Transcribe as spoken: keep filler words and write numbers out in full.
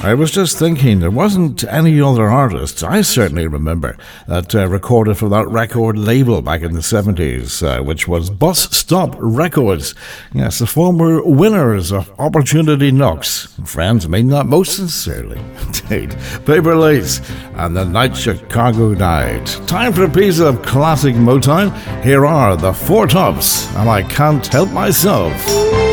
I was just thinking, there wasn't any other artists I certainly remember that uh, recorded for that record label back in the seventies, uh, which was Bus Stop Records. Yes, the former winners of Opportunity Knocks. Friends, I mean that most sincerely. Indeed. Paper Lace and The Night Chicago Died. Time for a piece of classic Motown. Here are the Four Tops, and I Can't Help Myself.